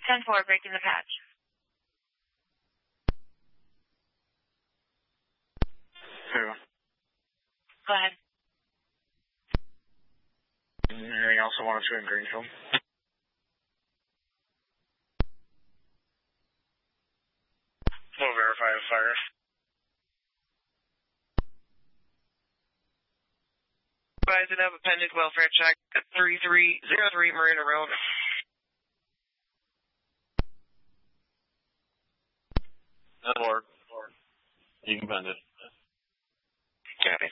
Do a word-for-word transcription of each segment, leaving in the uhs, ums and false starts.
ten four, breaking the patch. Two. Go ahead. Anything else I wanted to in Greenfield? We'll verify the fire. I did have a pending welfare check at three three zero three Marina Road. That'll work. You can bend it. Copy.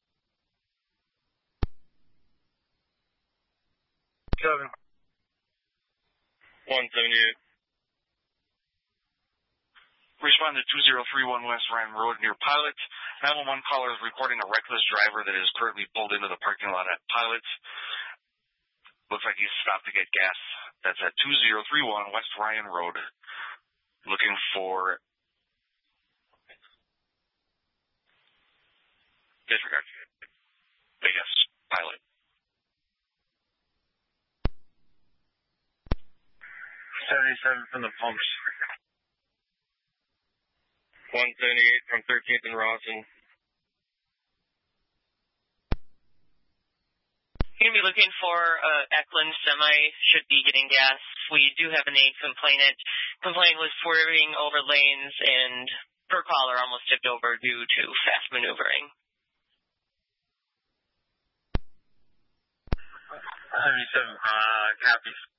Seven. one seventy-eight. Respond to two zero three one West Ryan Road near Pilot. nine one one caller is reporting a reckless driver that is currently pulled into the parking lot at Pilot. Looks like he's stopped to get gas. That's at two zero three one West Ryan Road. Looking for disregard. Yes, Pilot. seventy-seven from the pumps. one seventy-eight from thirteenth and Rawson. You're going to be looking for uh, Eklund semi, should be getting gas. We do have a named complainant. Complaint was swerving over lanes and per caller almost tipped over due to fast maneuvering. seventy-seven, uh, copy.